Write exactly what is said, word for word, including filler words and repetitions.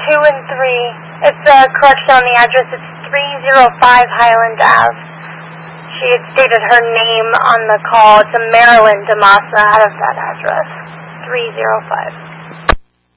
two and three. It's a correction on the address. It's three oh five Highland Ave. She had stated her name on the call. It's a Marilyn DeMassa out of that address. three oh five.